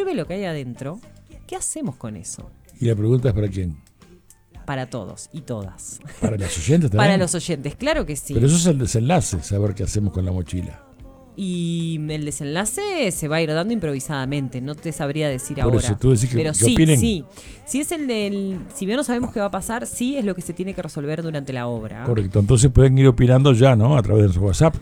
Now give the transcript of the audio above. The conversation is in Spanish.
sirve lo que hay adentro, ¿qué hacemos con eso? Y la pregunta es para quién. Para todos y todas. ¿Para los oyentes también? Para los oyentes, claro que sí. Pero eso es el desenlace, saber qué hacemos con la mochila. Y el desenlace se va a ir dando improvisadamente, no te sabría decir Por ahora. eso, tú decís que pero ¿qué sí, opinen? sí. Si es el del, si bien no sabemos qué va a pasar, sí es lo que se tiene que resolver durante la obra. Correcto, entonces pueden ir opinando ya, ¿no? A través de su WhatsApp.